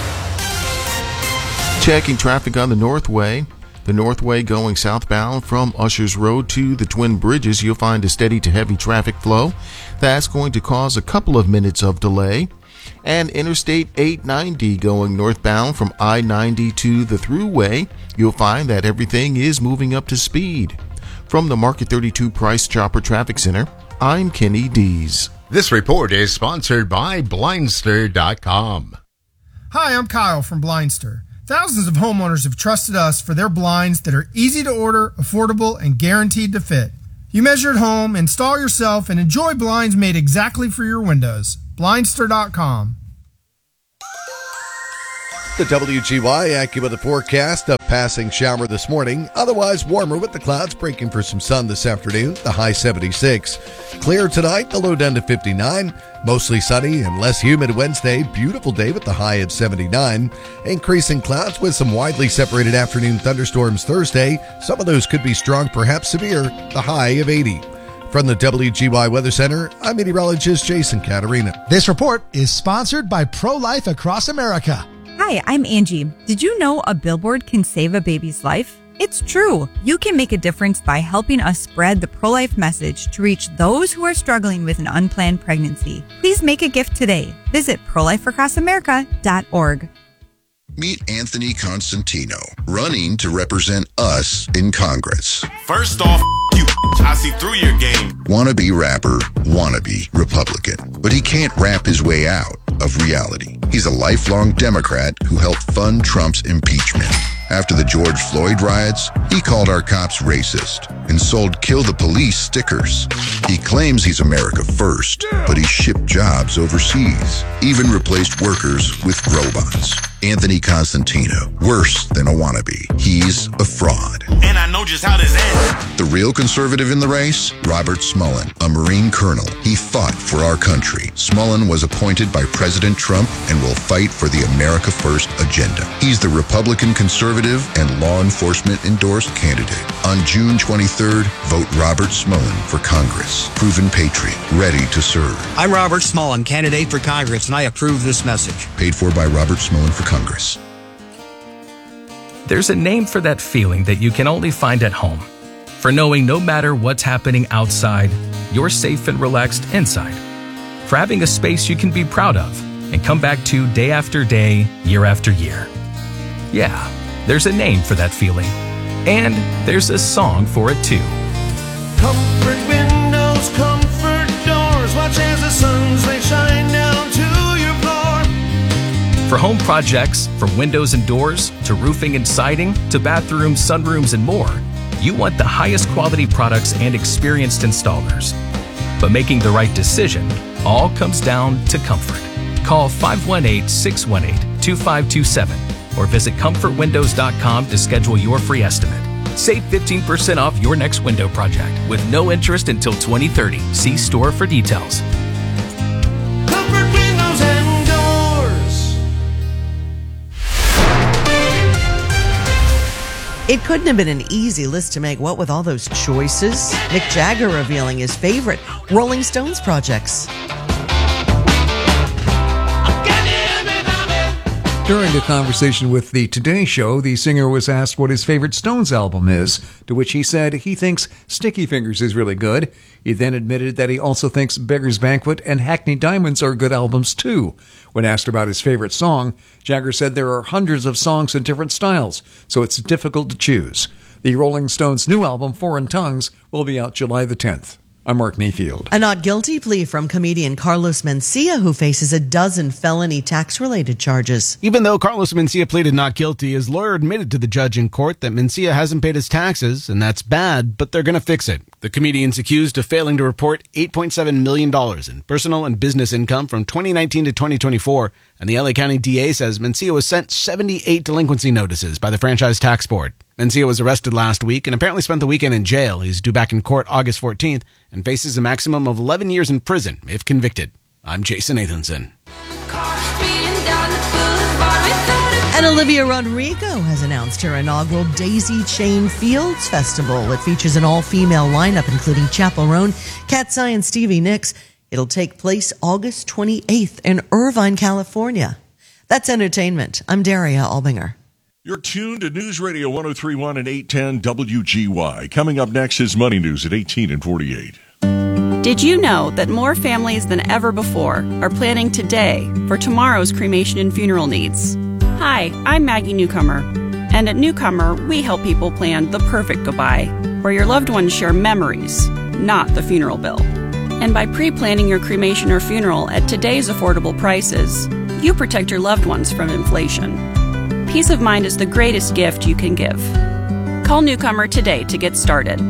Checking traffic on the Northway. The Northway going southbound from Ushers Road to the Twin Bridges, you'll find a steady to heavy traffic flow. That's going to cause a couple of minutes of delay. And Interstate eight ninety going northbound from I ninety to the Thruway, you'll find that everything is moving up to speed. From the Market thirty-two Price Chopper Traffic Center, I'm Kenny Dees. This report is sponsored by Blindster dot com. Hi, I'm Kyle from Blindster. Thousands of homeowners have trusted us for their blinds that are easy to order, affordable, and guaranteed to fit. You measure at home, install yourself, and enjoy blinds made exactly for your windows. Blindster dot com. The W G Y AccuWeather forecast, a passing shower this morning. Otherwise warmer with the clouds breaking for some sun this afternoon. The high seventy-six. Clear tonight, the low down to fifty-nine. Mostly sunny and less humid Wednesday. Beautiful day with the high of seventy-nine. Increasing clouds with some widely separated afternoon thunderstorms Thursday. Some of those could be strong, perhaps severe. The high of eighty. From the W G Y Weather Center, I'm meteorologist Jason Caterina. This report is sponsored by Pro-Life Across America. Hi, I'm Angie. Did you know a billboard can save a baby's life? It's true. You can make a difference by helping us spread the pro-life message to reach those who are struggling with an unplanned pregnancy. Please make a gift today. Visit pro life across america dot org. Meet Anthony Constantino, running to represent us in Congress. First off, you, I see through your game. Wannabe rapper, wannabe Republican. But he can't rap his way out of reality. He's a lifelong Democrat who helped fund Trump's impeachment. After the George Floyd riots, he called our cops racist and sold Kill the Police stickers. He claims he's America first, but he shipped jobs overseas, even replaced workers with robots. Anthony Constantino, worse than a wannabe. He's a fraud. And I know just how this ends. The real conservative in the race? Robert Smullen, a Marine colonel. He fought for our country. Smullen was appointed by President Trump and will fight for the America First agenda. He's the Republican conservative and law enforcement endorsed candidate. On June twenty-third, vote Robert Smullen for Congress. Proven patriot, ready to serve. I'm Robert Smullen, candidate for Congress, and I approve this message. Paid for by Robert Smullen for Congress. There's a name for that feeling that you can only find at home. For knowing no matter what's happening outside, you're safe and relaxed inside. For having a space you can be proud of and come back to day after day, year after year. Yeah, there's a name for that feeling. And there's a song for it too. Comfort windows, comfort doors. Watch as the suns they shine down to your floor. For home projects, from windows and doors to roofing and siding to bathrooms, sunrooms, and more, you want the highest quality products and experienced installers. But making the right decision all comes down to comfort. Call five one eight, six one eight, two five two seven or visit comfort windows dot com to schedule your free estimate. Save fifteen percent off your next window project with no interest until twenty thirty. See store for details. Comfort windows and doors. It couldn't have been an easy list to make, what with all those choices. Mick Jagger revealing his favorite Rolling Stones projects. During a conversation with The Today Show, the singer was asked what his favorite Stones album is, to which he said he thinks Sticky Fingers is really good. He then admitted that he also thinks Beggar's Banquet and Hackney Diamonds are good albums too. When asked about his favorite song, Jagger said there are hundreds of songs in different styles, so it's difficult to choose. The Rolling Stones' new album, Foreign Tongues, will be out July the tenth. I'm Mark Mayfield. A not guilty plea from comedian Carlos Mencia, who faces a dozen felony tax-related charges. Even though Carlos Mencia pleaded not guilty, his lawyer admitted to the judge in court that Mencia hasn't paid his taxes, and that's bad, but they're going to fix it. The comedian's accused of failing to report eight point seven million dollars in personal and business income from twenty nineteen to twenty twenty-four, and the L A County D A says Mencia was sent seventy-eight delinquency notices by the Franchise Tax Board. Mencia was arrested last week and apparently spent the weekend in jail. He's due back in court August fourteenth and faces a maximum of eleven years in prison if convicted. I'm Jason Nathanson. And Olivia Rodrigo has announced her inaugural Daisy Chain Fields Festival. It features an all-female lineup, including Chappell Roan, Cat's Eye, and Stevie Nicks. It'll take place August twenty-eighth in Irvine, California. That's entertainment. I'm Daria Albinger. You're tuned to News Radio ten thirty-one and eight ten W G Y. Coming up next is Money News at eighteen and forty-eight. Did you know that more families than ever before are planning today for tomorrow's cremation and funeral needs? Hi, I'm Maggie Newcomer, and at Newcomer, we help people plan the perfect goodbye, where your loved ones share memories, not the funeral bill. And by pre-planning your cremation or funeral at today's affordable prices, you protect your loved ones from inflation. Peace of mind is the greatest gift you can give. Call Newcomer today to get started.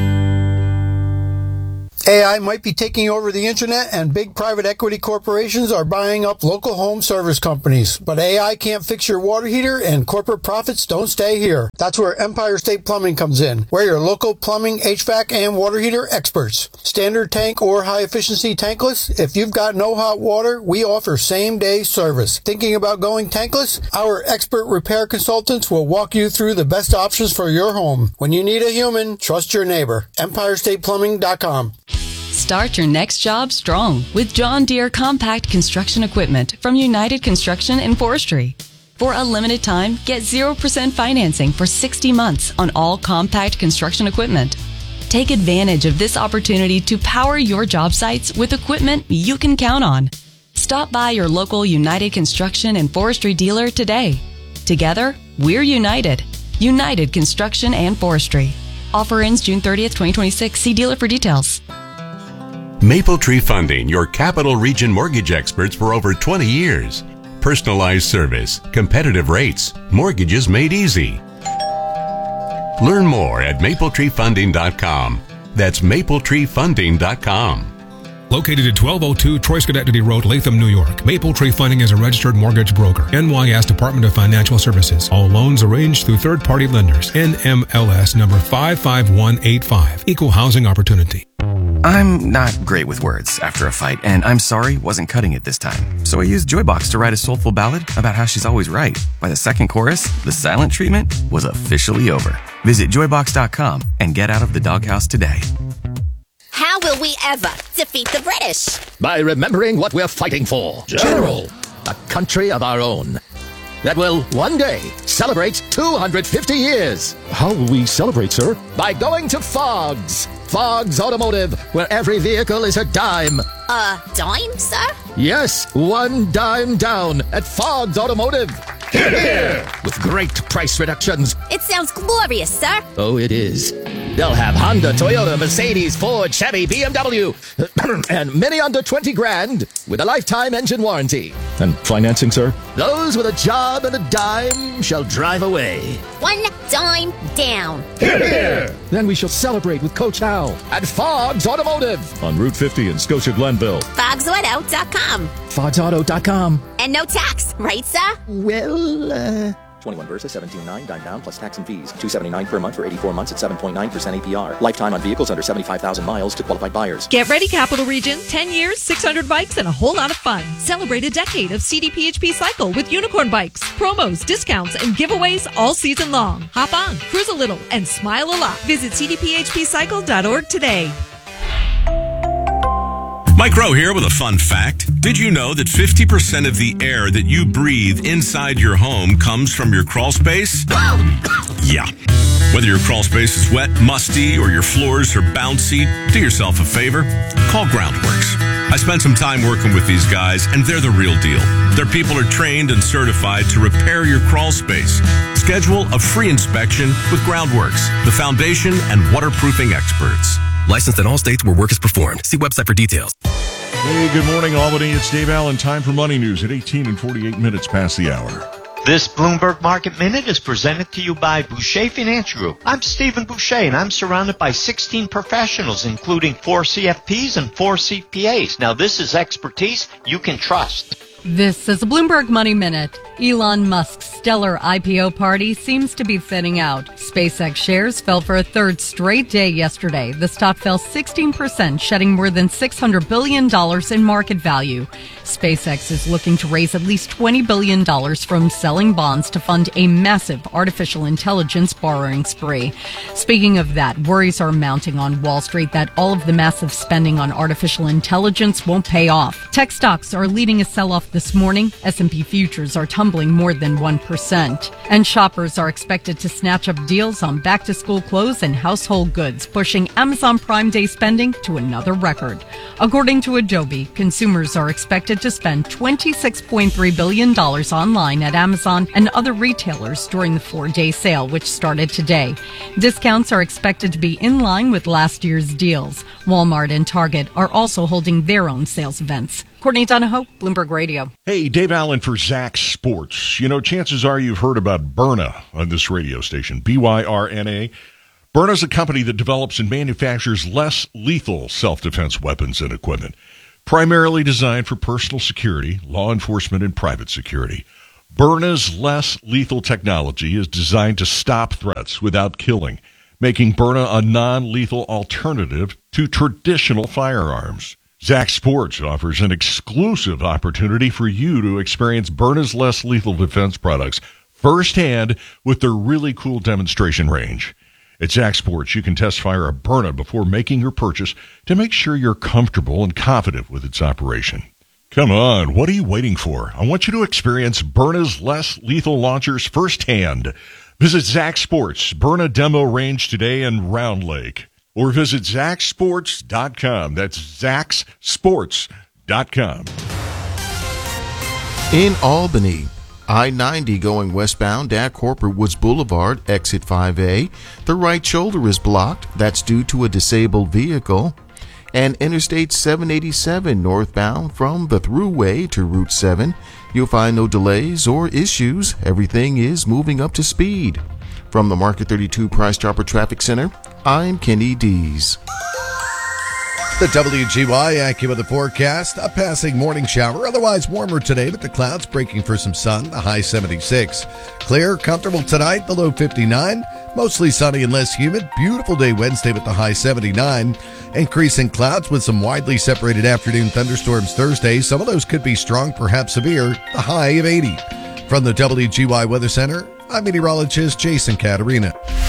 A I might be taking over the internet, and big private equity corporations are buying up local home service companies. But A I can't fix your water heater, and corporate profits don't stay here. That's where Empire State Plumbing comes in. We're your local plumbing, H V A C, and water heater experts. Standard tank or high-efficiency tankless? If you've got no hot water, we offer same-day service. Thinking about going tankless? Our expert repair consultants will walk you through the best options for your home. When you need a human, trust your neighbor. empire state plumbing dot com. Start your next job strong with John Deere Compact Construction Equipment from United Construction and Forestry. For a limited time, get zero percent financing for sixty months on all compact construction equipment. Take advantage of this opportunity to power your job sites with equipment you can count on. Stop by your local United Construction and Forestry dealer today. Together, we're united. United Construction and Forestry. Offer ends June thirtieth, twenty twenty-six. See dealer for details. Maple Tree Funding, your Capital Region mortgage experts for over twenty years. Personalized service, competitive rates, mortgages made easy. Learn more at maple tree funding dot com. That's maple tree funding dot com. Located at twelve oh two Troy Schenectady Road, Latham, New York, Maple Tree Funding is a registered mortgage broker. N Y S Department of Financial Services. All loans arranged through third-party lenders. N M L S number five five one eight five. Equal housing opportunity. I'm not great with words after a fight, and I'm sorry wasn't cutting it this time. So I used Joybox to write a soulful ballad about how she's always right. By the second chorus, the silent treatment was officially over. Visit joybox dot com and get out of the doghouse today. How will we ever defeat the British? By remembering what we're fighting for. General. A country of our own. That will one day celebrate two hundred fifty years. How will we celebrate, sir? By going to Fogg's. Fogg's Automotive, where every vehicle is a dime. A dime, sir? Yes, one dime down at Fogg's Automotive. Hear, hear. With great price reductions. It sounds glorious, sir. Oh, it is. They'll have Honda, Toyota, Mercedes, Ford, Chevy, B M W, and many under twenty grand with a lifetime engine warranty. And financing, sir? Those with a job and a dime shall drive away. One dime down. Hear, hear. Then we shall celebrate with Coach Hal. At Fogg's Automotive. On Route fifty in Scotia Glenville. Fogs Auto dot com. Fogs Auto dot com. And no tax, right, sir? Well, uh... twenty-one Versa, seventeen nine, dime down, plus tax and fees. two seventy-nine per month for eighty-four months at seven point nine percent A P R. Lifetime on vehicles under seventy-five thousand miles to qualified buyers. Get ready, Capital Region. ten years, six hundred bikes, and a whole lot of fun. Celebrate a decade of C D P H P Cycle with Unicorn Bikes. Promos, discounts, and giveaways all season long. Hop on, cruise a little, and smile a lot. Visit c d p h p cycle dot org today. Mike Rowe here with a fun fact. Did you know that fifty percent of the air that you breathe inside your home comes from your crawl space? Yeah. Whether your crawl space is wet, musty, or your floors are bouncy, do yourself a favor. Call Groundworks. I spent some time working with these guys, and they're the real deal. Their people are trained and certified to repair your crawl space. Schedule a free inspection with Groundworks, the foundation and waterproofing experts. Licensed in all states where work is performed. See website for details. Hey, good morning, Albany. It's Dave Allen. Time for Money News at eighteen and forty-eight minutes past the hour. This Bloomberg Market Minute is presented to you by Boucher Finance Group. I'm Stephen Boucher, and I'm surrounded by sixteen professionals, including four C F Ps and four C P As. Now, this is expertise you can trust. This is a Bloomberg Money Minute. Elon Musk's stellar I P O party seems to be thinning out. SpaceX shares fell for a third straight day yesterday. The stock fell sixteen percent, shedding more than six hundred billion dollars in market value. SpaceX is looking to raise at least twenty billion dollars from selling bonds to fund a massive artificial intelligence borrowing spree. Speaking of that, worries are mounting on Wall Street that all of the massive spending on artificial intelligence won't pay off. Tech stocks are leading a sell-off this morning. S and P futures are tumbling more than one percent. And shoppers are expected to snatch up deals on back-to-school clothes and household goods, pushing Amazon Prime Day spending to another record. According to Adobe, consumers are expected to spend twenty-six point three billion dollars online at Amazon and other retailers during the four-day sale, which started today. Discounts are expected to be in line with last year's deals. Walmart and Target are also holding their own sales events. Courtney Donahoe, Bloomberg Radio. Hey, Dave Allen for Zax Sports. You know, chances are you've heard about Byrna on this radio station, B Y R N A. Byrna is a company that develops and manufactures less lethal self-defense weapons and equipment, primarily designed for personal security, law enforcement, and private security. Byrna's less lethal technology is designed to stop threats without killing, making Byrna a non-lethal alternative to traditional firearms. Zax Sports offers an exclusive opportunity for you to experience Byrna's less lethal defense products firsthand with their really cool demonstration range. At Zax Sports, you can test fire a Byrna before making your purchase to make sure you're comfortable and confident with its operation. Come on, what are you waiting for? I want you to experience Byrna's less lethal launchers firsthand. Visit Zax Sports, Byrna Demo Range today in Round Lake. Or visit Zax Sports dot com. That's Zax Sports dot com. In Albany, I ninety going westbound at Corporate Woods Boulevard, exit five A. The right shoulder is blocked. That's due to a disabled vehicle. And Interstate seven eighty-seven northbound from the Thruway to Route seven. You'll find no delays or issues. Everything is moving up to speed. From the Market thirty-two Price Chopper Traffic Center, I'm Kenny Dees. The W G Y AccuWeather forecast, a passing morning shower, otherwise warmer today with the clouds breaking for some sun, the high seventy-six. Clear, comfortable tonight, the low fifty-nine. Mostly sunny and less humid. Beautiful day Wednesday with the high seventy-nine. Increasing clouds with some widely separated afternoon thunderstorms Thursday. Some of those could be strong, perhaps severe, the high of eighty. From the W G Y Weather Center, I'm meteorologist Jason Caterina.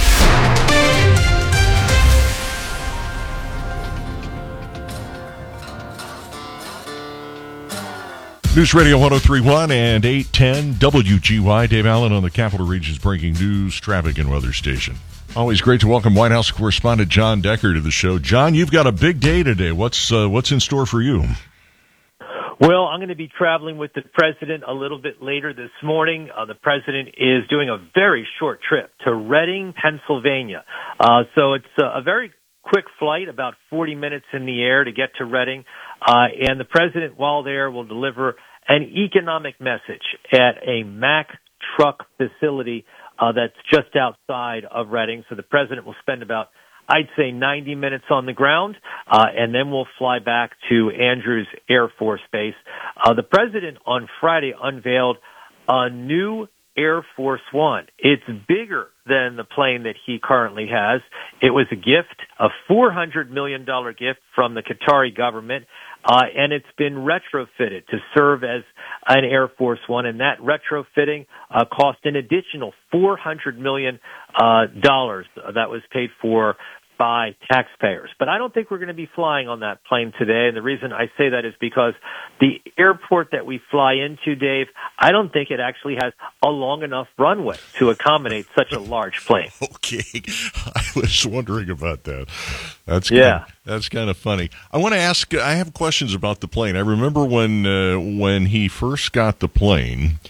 News Radio one oh three point one and eight ten W G Y. Dave Allen on the Capital Region's breaking news, traffic, and weather station. Always great to welcome White House correspondent John Decker to the show. John, you've got a big day today. What's uh, what's in store for you? Well, I'm going to be traveling with the president a little bit later this morning. Uh, the president is doing a very short trip to Reading, Pennsylvania. Uh, so it's a, a very quick flight, about forty minutes in the air to get to Reading. Uh, and the president, while there, will deliver an economic message at a Mack truck facility uh, that's just outside of Reading. So the president will spend about, I'd say, ninety minutes on the ground, uh, and then we'll fly back to Andrews Air Force Base. Uh, the president on Friday unveiled a new Air Force One. It's bigger than the plane that he currently has. It was a gift, a four hundred million dollars gift from the Qatari government, uh, and it's been retrofitted to serve as an Air Force One, and that retrofitting uh, cost an additional four hundred million dollars uh, that was paid for by taxpayers. But I don't think we're going to be flying on that plane today, and the reason I say that is because the airport that we fly into, Dave, I don't think it actually has a long enough runway to accommodate such a large plane. Okay, I was wondering about that. That's yeah, kind of, that's kind of funny. I want to ask. I have questions about the plane. I remember when uh, when he first got the plane.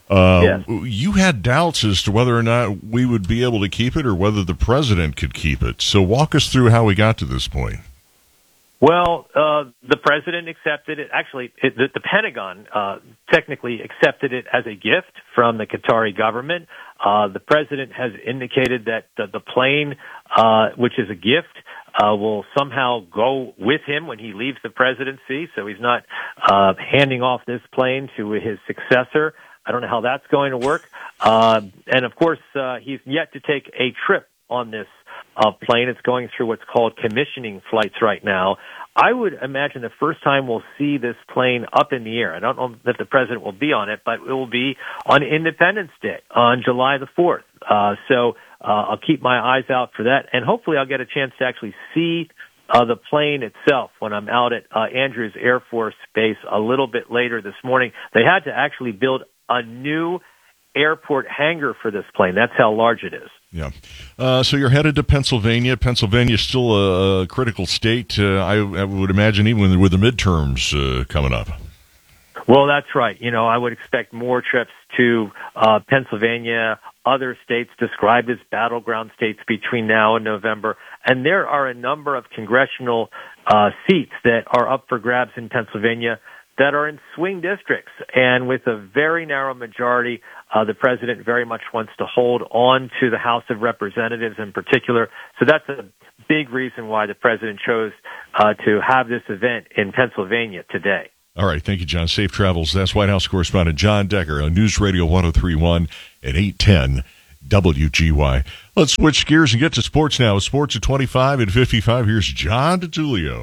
Uh, Yes. You had doubts as to whether or not we would be able to keep it or whether the president could keep it. So walk us through how we got to this point. Well, uh, the president accepted it. Actually, it, the, the Pentagon uh, technically accepted it as a gift from the Qatari government. Uh, the president has indicated that the, the plane, uh, which is a gift, uh, will somehow go with him when he leaves the presidency. So he's not uh, handing off this plane to his successor. I don't know how that's going to work. Uh, and of course, uh, he's yet to take a trip on this uh, plane. It's going through what's called commissioning flights right now. I would imagine the first time we'll see this plane up in the air. I don't know that the president will be on it, but it will be on Independence Day on July the fourth. Uh, so uh, I'll keep my eyes out for that, and hopefully I'll get a chance to actually see uh, the plane itself when I'm out at uh, Andrews Air Force Base a little bit later this morning. They had to actually build a new airport hangar for this plane. That's how large it is. Yeah. Uh, so you're headed to Pennsylvania. Pennsylvania is still a, a critical state, uh, I, I would imagine, even with, with the midterms uh, coming up. Well, that's right. You know, I would expect more trips to uh, Pennsylvania, other states described as battleground states between now and November. And there are a number of congressional uh, seats that are up for grabs in Pennsylvania that are in swing districts. And with a very narrow majority, uh, the president very much wants to hold on to the House of Representatives in particular. So that's a big reason why the president chose uh, to have this event in Pennsylvania today. All right. Thank you, John. Safe travels. That's White House correspondent John Decker on News Radio ten thirty-one at eight ten W G Y. Let's switch gears and get to sports now. Sports at twenty-five and fifty-five. Here's John DeTulio.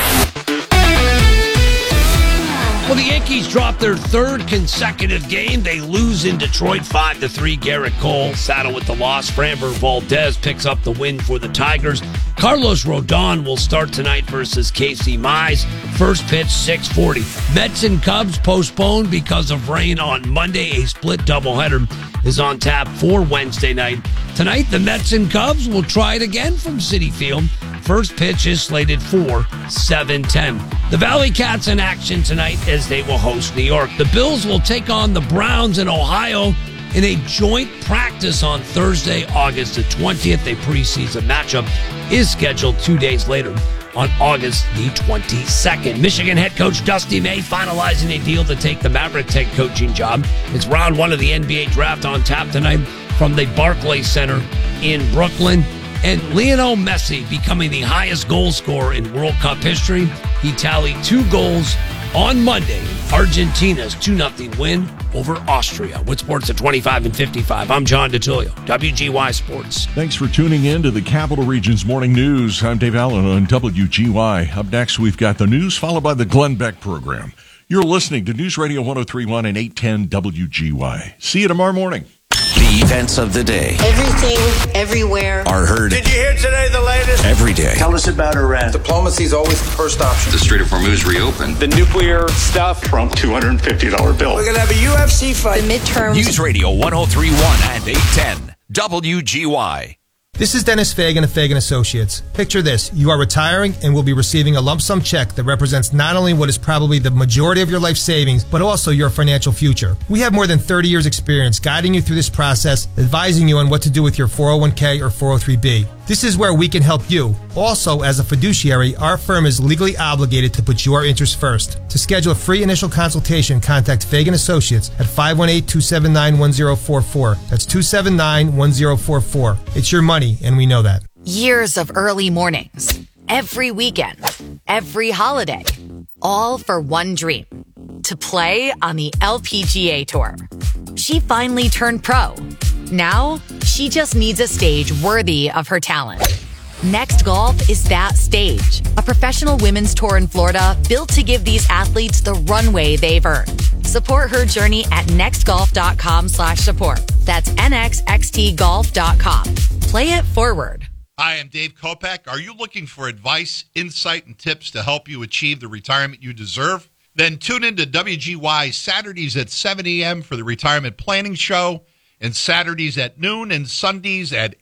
Well, the Yankees dropped their third consecutive game. They lose in Detroit five to three. Garrett Cole saddled with the loss. Framber Valdez picks up the win for the Tigers. Carlos Rodon will start tonight versus Casey Mize. First pitch, six forty. Mets and Cubs postponed because of rain on Monday. A split doubleheader is on tap for Wednesday night. Tonight, the Mets and Cubs will try it again from Citi Field. First pitch is slated for seven ten. The Valley Cats in action tonight as they will host New York. The Bills will take on the Browns in Ohio in a joint practice on Thursday, August the twentieth. A preseason matchup is scheduled two days later on August the twenty-second. Michigan head coach Dusty May finalizing a deal to take the Mavericks head coaching job. It's round one of the N B A draft on tap tonight from the Barclays Center in Brooklyn. And Lionel Messi becoming the highest goal scorer in World Cup history. He tallied two goals on Monday. Argentina's two nothing win over Austria. With sports at twenty-five and fifty-five, I'm John DeTulio, W G Y Sports. Thanks for tuning in to the Capital Region's Morning News. I'm Dave Allen on W G Y. Up next, we've got the news, followed by the Glenn Beck program. You're listening to News Radio ten thirty-one and eight ten W G Y. See you tomorrow morning. The events of the day. Everything, everywhere. Are heard. Did you hear today the latest? Every day. Tell us about Iran. Diplomacy is always the first option. The Strait of Hormuz reopened. The nuclear stuff. Trump two hundred fifty dollars bill. We're going to have a U F C fight. The midterms. News Radio ten thirty-one and eight ten W G Y. This is Dennis Fagan of Fagan Associates. Picture this. You are retiring and will be receiving a lump sum check that represents not only what is probably the majority of your life savings, but also your financial future. We have more than thirty years experience guiding you through this process, advising you on what to do with your four oh one k or four oh three b. This is where we can help you. Also, as a fiduciary, our firm is legally obligated to put your interests first. To schedule a free initial consultation, contact Fagan Associates at five one eight, two seven nine, one zero four four. That's two seven nine, one zero four four. It's your money, and we know that. Years of early mornings, every weekend, every holiday, all for one dream, to play on the L P G A Tour. She finally turned pro. Now, she just needs a stage worthy of her talent. Next Golf is that stage, a professional women's tour in Florida built to give these athletes the runway they've earned. Support her journey at nextgolf.com slash support. That's N X X T golf dot com. Play it forward. Hi, I'm Dave Kopak. Are you looking for advice, insight, and tips to help you achieve the retirement you deserve? Then tune in to W G Y Saturdays at seven a.m. for the Retirement Planning Show, and Saturdays at noon and Sundays at eight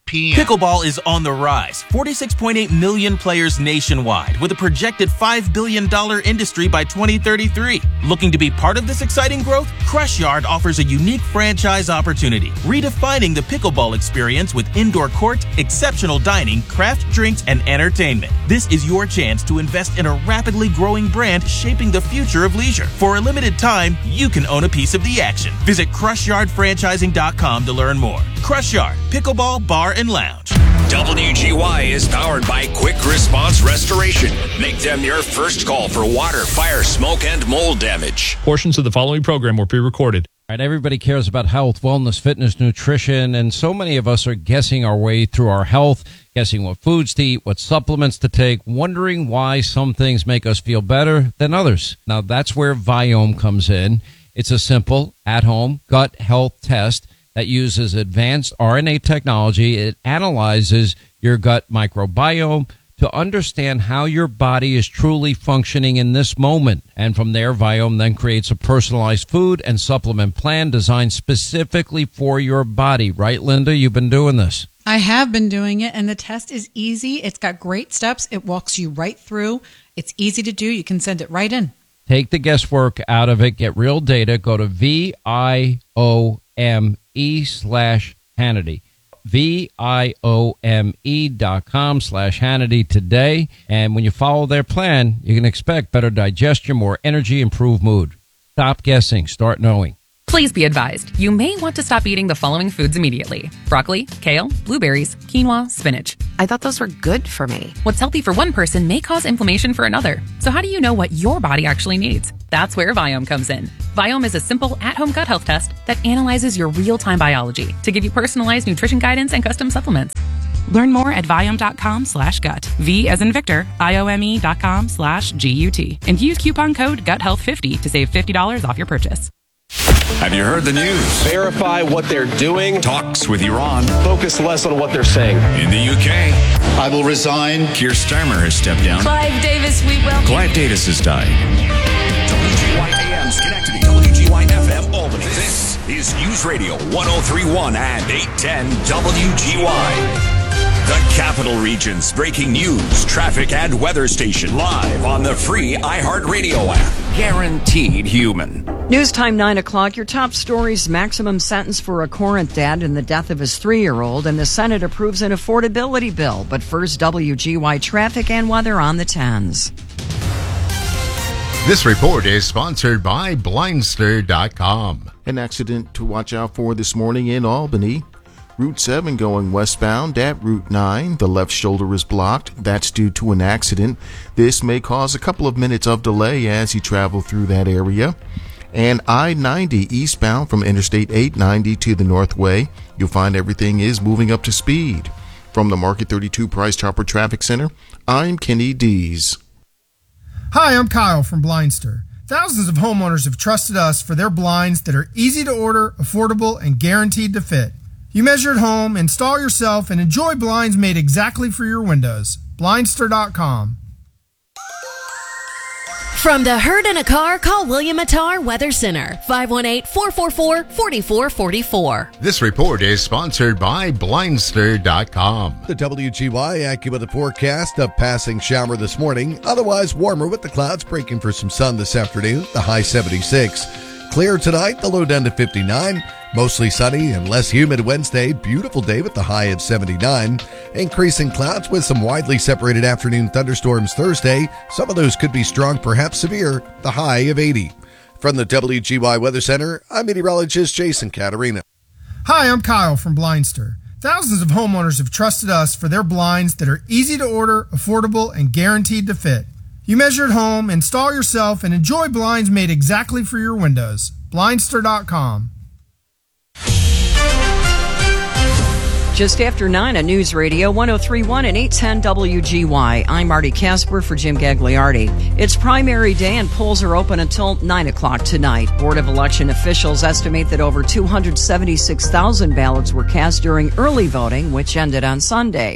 p.m. Pickleball is on the rise. forty-six point eight million players nationwide, with a projected five billion dollars industry by twenty thirty-three. Looking to be part of this exciting growth? Crush Yard offers a unique franchise opportunity, redefining the pickleball experience with indoor court, exceptional dining, craft drinks, and entertainment. This is your chance to invest in a rapidly growing brand shaping the future of leisure. For a limited time, you can own a piece of the action. Visit crush yard franchising dot com to learn more. Crush Yard, Pickleball Bar and Lounge. W G Y is powered by Quick Response Restoration. Make them your first call for water, fire, smoke, and mold damage. Portions of the following program were pre-recorded. All right, everybody cares about health, wellness, fitness, nutrition, and so many of us are guessing our way through our health, guessing what foods to eat, what supplements to take, wondering why some things make us feel better than others. Now, that's where Viome comes in. It's a simple, at-home gut health test that uses advanced R N A technology. It analyzes your gut microbiome to understand how your body is truly functioning in this moment. And from there, Viome then creates a personalized food and supplement plan designed specifically for your body. Right, Linda? You've been doing this. I have been doing it, and the test is easy. It's got great steps. It walks you right through. It's easy to do. You can send it right in. Take the guesswork out of it. Get real data. Go to V I O M E slash Hannity. V I O M E dot com slash Hannity today. And when you follow their plan, you can expect better digestion, more energy, improved mood. Stop guessing. Start knowing. Please be advised, you may want to stop eating the following foods immediately. Broccoli, kale, blueberries, quinoa, spinach. I thought those were good for me. What's healthy for one person may cause inflammation for another. So how do you know what your body actually needs? That's where Viome comes in. Viome is a simple at-home gut health test that analyzes your real-time biology to give you personalized nutrition guidance and custom supplements. Learn more at Viome.com slash gut. V as in Victor, I O M E dot com slash G U T. And use coupon code gut health fifty to save fifty dollars off your purchase. Have you heard the news? Verify what they're doing. Talks with Iran. Focus less on what they're saying. In the U K, I will resign. Keir Starmer has stepped down. Clive Davis, we will. Clive Davis has died. W G Y A M Schenectady, W G Y F M Albany. This is News Radio one oh three point one and eight ten W G Y. The Capital Region's breaking news, traffic, and weather station live on the free iHeartRadio app. Guaranteed human. News time nine o'clock. Your top stories: maximum sentence for a Corinth dad in the death of his three-year-old, and the Senate approves an affordability bill. But first, W G Y traffic and weather on the tens. This report is sponsored by Blindster dot com. An accident to watch out for this morning in Albany. Route seven going westbound at Route nine. The left shoulder is blocked. That's due to an accident. This may cause a couple of minutes of delay as you travel through that area. And I ninety eastbound from Interstate eight ninety to the Northway. You'll find everything is moving up to speed. From the Market thirty-two Price Chopper Traffic Center, I'm Kenny Dees. Hi, I'm Kyle from Blindster. Thousands of homeowners have trusted us for their blinds that are easy to order, affordable, and guaranteed to fit. You measure at home, install yourself, and enjoy blinds made exactly for your windows. Blindster dot com. From the herd in a car, call William Attar Weather Center, five one eight, four four four, four four four four. This report is sponsored by Blindster dot com. The W G Y AccuWeather forecast: a passing shower this morning, otherwise warmer with the clouds breaking for some sun this afternoon, the high seventy-six. Clear tonight, the low down to fifty-nine. Mostly sunny and less humid Wednesday. Beautiful day with the high at seventy-nine. Increasing clouds with some widely separated afternoon thunderstorms Thursday. Some of those could be strong, perhaps severe. The high of eighty. From the W G Y Weather Center, I'm meteorologist Jason Caterina. Hi, I'm Kyle from Blindster. Thousands of homeowners have trusted us for their blinds that are easy to order, affordable, and guaranteed to fit. You measure at home, install yourself, and enjoy blinds made exactly for your windows. Blindster dot com. Just after nine on News Radio one oh three point one and eight ten W G Y. I'm Marty Casper for Jim Gagliardi. It's primary day and polls are open until nine o'clock tonight. Board of Election officials estimate that over two hundred seventy-six thousand ballots were cast during early voting, which ended on Sunday.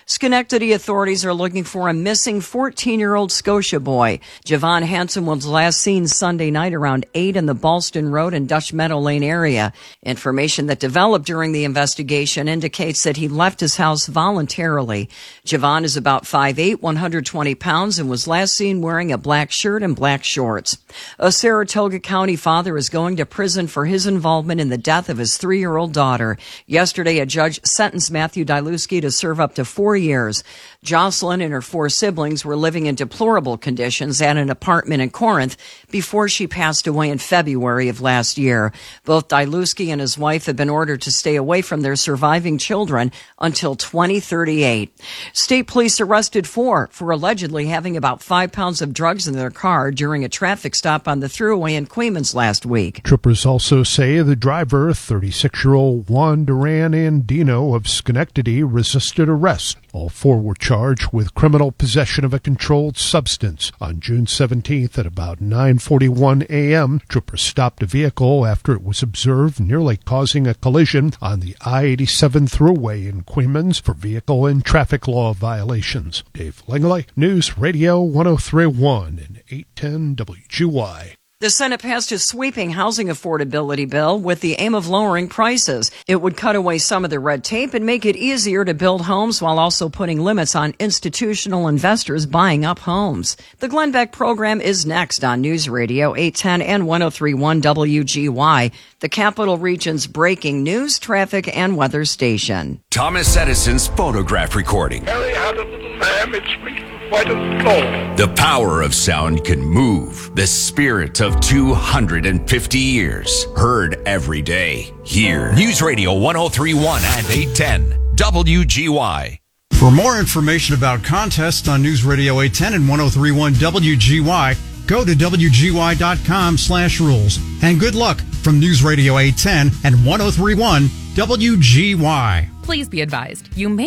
Schenectady authorities are looking for a missing fourteen-year-old Scotia boy. Javon Hansen was last seen Sunday night around eight in the Ballston Road and Dutch Meadow Lane area. Information that developed during the investigation indicates that he left his house voluntarily. Javon is about five eight, one hundred twenty pounds, and was last seen wearing a black shirt and black shorts. A Saratoga County father is going to prison for his involvement in the death of his three-year-old daughter. Yesterday, a judge sentenced Matthew Diluski to serve up to four years. Jocelyn and her four siblings were living in deplorable conditions at an apartment in Corinth before she passed away in February of last year. Both Diluski and his wife have been ordered to stay away from their surviving children until twenty thirty-eight. State police arrested four for allegedly having about five pounds of drugs in their car during a traffic stop on the Thruway in Queens last week. Troopers also say the driver, thirty-six-year-old Juan Duran Andino of Schenectady, resisted arrest. All four were charged with criminal possession of a controlled substance. On June seventeenth at about nine forty-one a.m., troopers stopped a vehicle after it was observed nearly causing a collision on the I eighty-seven Thruway in Queens for vehicle and traffic law violations. Dave Langley, News Radio ten thirty-one and eight ten W G Y. The Senate passed a sweeping housing affordability bill with the aim of lowering prices. It would cut away some of the red tape and make it easier to build homes while also putting limits on institutional investors buying up homes. The Glenn Beck program is next on News Radio eight ten and ten thirty-one W G Y, the Capital Region's breaking news, traffic, and weather station. Thomas Edison's phonograph recording. Harry had a little lamb, it speaks quite a soul. The power of sound can move the spirit of two hundred fifty years. Heard every day. Here. News Radio ten thirty-one and eight ten W G Y. For more information about contests on News Radio eight ten and ten thirty-one W G Y, go to W G Y dot com slash rules. And good luck from News Radio eight ten and ten thirty-one W G Y. Please be advised, you may